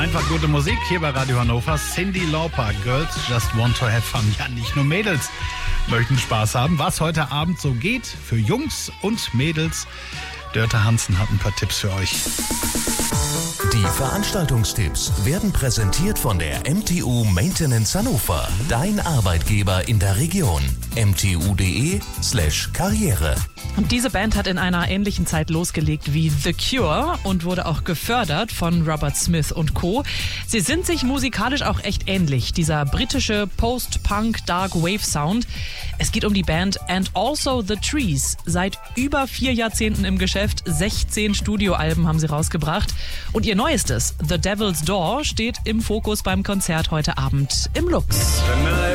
Einfach gute Musik hier bei Radio Hannover. Cyndi Lauper, Girls Just Want to Have Fun. Ja, nicht nur Mädels möchten Spaß haben. Was heute Abend so geht für Jungs und Mädels. Dörte Hansen hat ein paar Tipps für euch. Die Veranstaltungstipps werden präsentiert von der MTU Maintenance Hannover. Dein Arbeitgeber in der Region. mtu.de/Karriere. Und diese Band hat in einer ähnlichen Zeit losgelegt wie The Cure und wurde auch gefördert von Robert Smith und Co. Sie sind sich musikalisch auch echt ähnlich, dieser britische Post-Punk Dark Wave Sound. Es geht um die Band And Also The Trees. Seit über 4 Jahrzehnten im Geschäft, 16 Studioalben haben sie rausgebracht. Und ihr neuestes, The Devil's Door, steht im Fokus beim Konzert heute Abend im Lux.